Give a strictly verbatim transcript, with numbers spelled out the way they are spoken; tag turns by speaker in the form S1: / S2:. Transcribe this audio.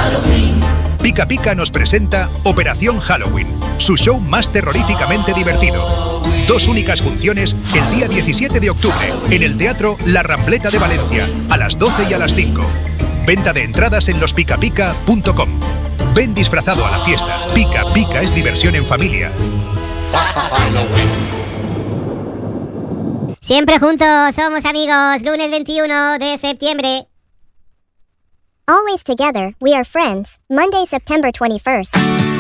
S1: Halloween.
S2: Pica Pica nos presenta Operación Halloween, su show más terroríficamente divertido. Dos únicas funciones el día diecisiete de octubre en el Teatro La Rambleta de Valencia, a las doce y a las cinco. Venta de entradas en los pica pica punto com. Ven disfrazado a la fiesta. Pica Pica es diversión en familia.
S3: Siempre juntos somos amigos. Lunes veintiuno de septiembre.
S4: Always together, we are friends. Monday, September twenty-first.